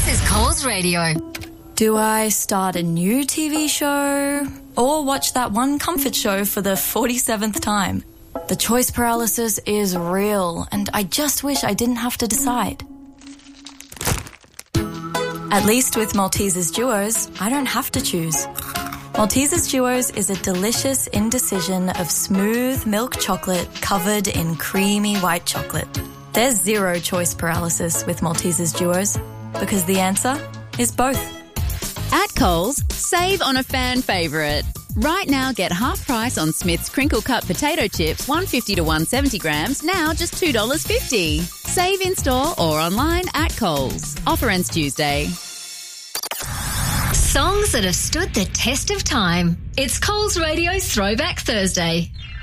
This is Coles Radio. Do I start a new TV show or watch that one comfort show for the 47th time? The choice paralysis is real, and I just wish I didn't have to decide. At least with Maltesers Duos, I don't have to choose. Maltesers Duos is a delicious indecision of smooth milk chocolate covered in creamy white chocolate. There's zero choice paralysis with Maltesers Duos because the answer is both. At Coles, save on a fan favourite. Right now, get half price on Smith's crinkle cut potato chips, 150 to 170 grams, now just $2.50. Save in store or online at Coles. Offer ends Tuesday. Songs that have stood the test of time. It's Coles Radio Throwback Thursday.